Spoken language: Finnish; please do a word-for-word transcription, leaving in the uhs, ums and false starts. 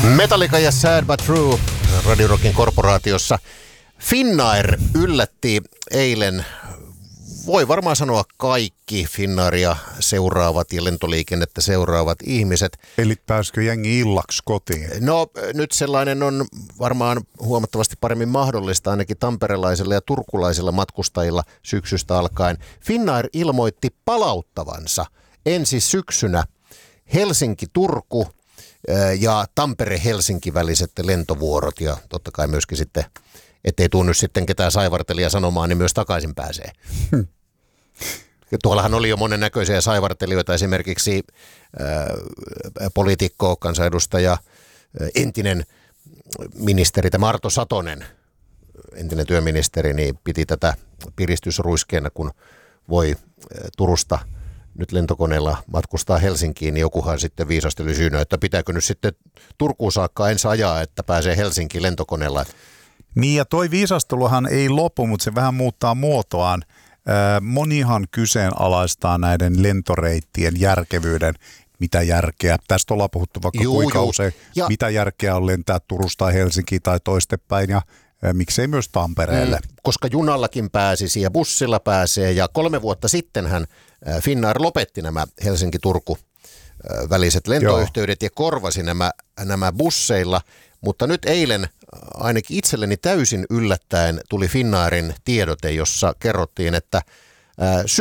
Metallica ja Sad But True Radio Rockin korporaatiossa. Finnair yllätti eilen, voi varmaan sanoa kaikki Finnairia seuraavat ja lentoliikennettä seuraavat ihmiset. Eli pääskö jengi illaksi kotiin? No nyt sellainen on varmaan huomattavasti paremmin mahdollista ainakin tamperelaisilla ja turkulaisilla matkustajilla syksystä alkaen. Finnair ilmoitti palauttavansa ensi syksynä Helsinki-Turku ja Tampere-Helsinki väliset lentovuorot ja totta kai myöskin sitten, ettei tunnu sitten ketään saivartelia sanomaan, niin myös takaisin pääsee. Hmm. Tuollahan oli jo monennäköisiä saivartelijoita, esimerkiksi äh, poliitikko, kansanedustaja, äh, entinen ministeri, tämä Arto Satonen, entinen työministeri, niin piti tätä piristysruiskeena, kun voi äh, Turusta nyt lentokoneella matkustaa Helsinkiin, niin jokuhan sitten viisasteli syynä, että pitääkö nyt sitten Turkuun saakka ensin ajaa, että pääsee Helsinkiin lentokoneella. Niin ja toi viisasteluhan ei lopu, mutta se vähän muuttaa muotoaan. Monihan kyseenalaistaa näiden lentoreittien järkevyyden, mitä järkeä. Tästä ollaan puhuttu vaikka juu, kuinka juu. usein, ja mitä järkeä on lentää Turusta Helsinkiin tai toistepäin ja miksei myös Tampereelle. Mm, koska junallakin pääsisi ja bussilla pääsee ja kolme vuotta sittenhän Finnair lopetti nämä Helsinki-Turku väliset lentoyhteydet Joo. ja korvasi nämä, nämä busseilla, mutta nyt eilen ainakin itselleni täysin yllättäen tuli Finnairin tiedote, jossa kerrottiin, että